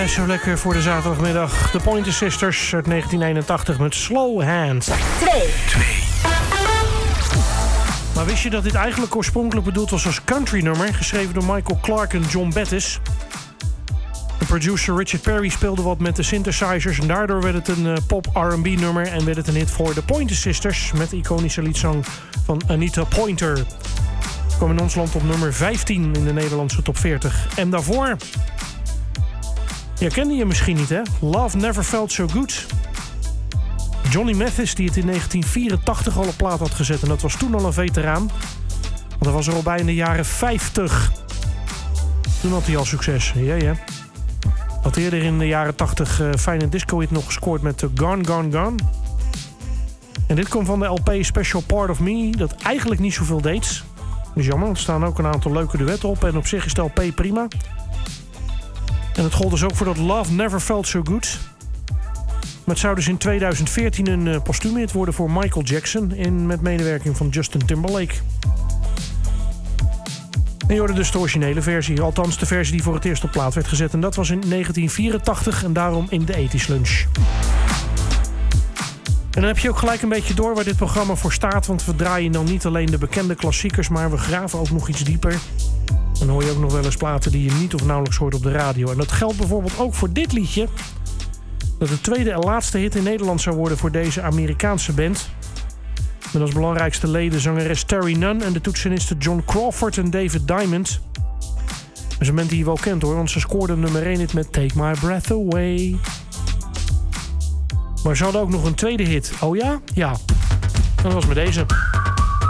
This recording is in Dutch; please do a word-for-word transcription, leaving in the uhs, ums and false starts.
Zo lekker voor de zaterdagmiddag. De Pointer Sisters uit negentien eenentachtig met Slow Hands. twee. Maar wist je dat dit eigenlijk oorspronkelijk bedoeld was als country nummer? Geschreven door Michael Clark en John Bettis. De producer Richard Perry speelde wat met de synthesizers. En daardoor werd het een uh, pop R en B nummer. En werd het een hit voor de Pointer Sisters. Met de iconische liedzang van Anita Pointer. Kwam in ons land op nummer vijftien in de Nederlandse top veertig. En daarvoor... Ja, kende je misschien niet, hè? Love Never Felt So Good. Johnny Mathis, die het in negentien vierentachtig al op plaat had gezet. En dat was toen al een veteraan. Want hij was er al bij in de jaren vijftig. Toen had hij al succes. Ja, ja. Had eerder in de jaren tachtig uh, fijne disco-hit nog gescoord met uh, Gone, Gone, Gone. En dit kwam van de L P Special Part of Me. Dat eigenlijk niet zoveel deed. Dat is jammer, want er staan ook een aantal leuke duetten op. En op zich is de L P prima. En het gold dus ook voor dat Love Never Felt So Good. Maar het zou dus in tweeduizend veertien een uh, postuum hit worden voor Michael Jackson. In, met medewerking van Justin Timberlake. En je hoorde dus de originele versie. Althans de versie die voor het eerst op plaat werd gezet. En dat was in negentien vierentachtig en daarom in de eighties lunch. En dan heb je ook gelijk een beetje door waar dit programma voor staat. Want we draaien dan niet alleen de bekende klassiekers, maar we graven ook nog iets dieper. Dan hoor je ook nog wel eens platen die je niet of nauwelijks hoort op de radio. En dat geldt bijvoorbeeld ook voor dit liedje. Dat de tweede en laatste hit in Nederland zou worden voor deze Amerikaanse band. Met als belangrijkste leden zangeres Terry Nunn en de toetsenisten John Crawford en David Diamond. Dat is een band die je wel kent hoor, want ze scoorden nummer één hit met Take My Breath Away. Maar ze hadden ook nog een tweede hit. Oh ja? Ja. Dat was met deze.